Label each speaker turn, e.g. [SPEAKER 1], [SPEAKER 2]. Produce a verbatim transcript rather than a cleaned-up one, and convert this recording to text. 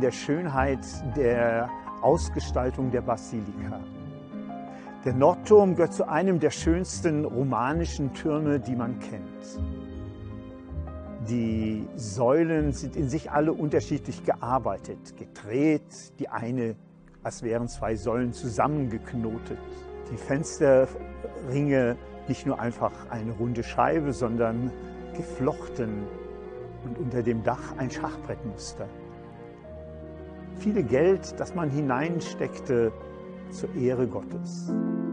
[SPEAKER 1] an der Schönheit der Ausgestaltung der Basilika. Der Nordturm gehört zu einem der schönsten romanischen Türme, die man kennt. Die Säulen sind in sich alle unterschiedlich gearbeitet, gedreht, die eine, als wären zwei Säulen zusammengeknotet. Die Fensterringe nicht nur einfach eine runde Scheibe, sondern geflochten und unter dem Dach ein Schachbrettmuster. Viel Geld, das man hineinsteckte zur Ehre Gottes.